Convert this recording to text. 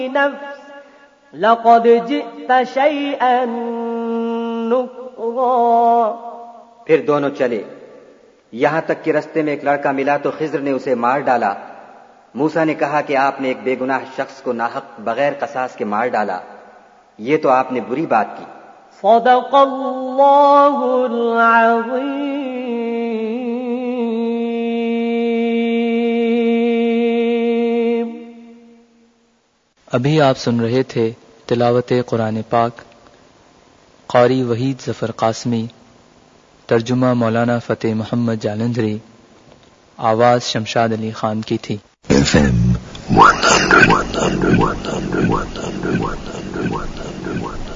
लक़द जिअत शैअन नुक्रा। फिर दोनों चले, यहां तक कि रास्ते में एक लड़का मिला तो खिज्र ने उसे मार डाला। मूसा ने कहा कि आपने एक बेगुनाह शख्स को नाहक बगैर कसास के मार डाला, ये तो आपने बुरी बात की। सदक़ल्लाहुल अज़ीम। अभी आप सुन रहे थे तिलावत कुरान पाक, क़ारी वहीद ज़फ़र क़ासमी, तर्जुमा मौलाना फ़तेह मोहम्मद जालंधरी, आवाज़ शमशाद अली खान की थी। FM 100